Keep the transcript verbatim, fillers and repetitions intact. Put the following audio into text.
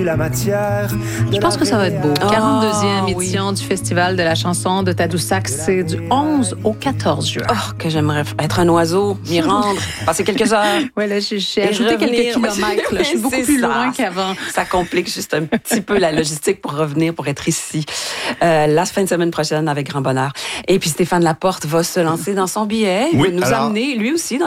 plus la matière. Je pense que ça va être beau. Oh, quarante-deuxième oui. édition du Festival de la chanson de Tadoussac. C'est du onze au quatorze juin. Oh, que j'aimerais être un oiseau, m'y rendre, passer quelques heures. Oui, là, j'ai, j'ai Et ajouté revenir. quelques kilomètres. Là. Je suis beaucoup C'est plus ça. loin qu'avant. Ça complique juste un petit peu la logistique pour revenir, pour être ici. Euh, la fin de semaine prochaine, avec grand bonheur. Et puis Stéphane Laporte va se lancer dans son billet. Oui, Il va nous alors- amener, lui aussi, dans